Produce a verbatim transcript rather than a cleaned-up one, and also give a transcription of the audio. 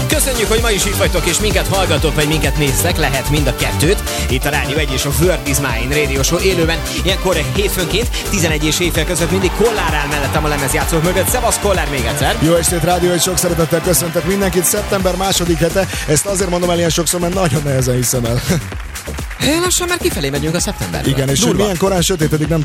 Köszönjük, hogy ma is itt vagytok, és minket hallgatok, vagy minket néztek, lehet mind a kettőt. Itt a Rádió egy és a World is Mine Radio Show élőben. Ilyenkor hétfőnként tizenegy és éjfél között mindig Kollár áll mellettem a lemezjátszók mögött. Szevasz Kollár még egyszer! Jó estét, Rádió egy, sok szeretettel köszöntök mindenkit. Szeptember második hete, ezt azért mondom el ilyen sokszor, mert nagyon nehezen hiszem el. Lassan már kifelé megyünk a szeptemberben. Igen, és hogy milyen korán sötétedik, nem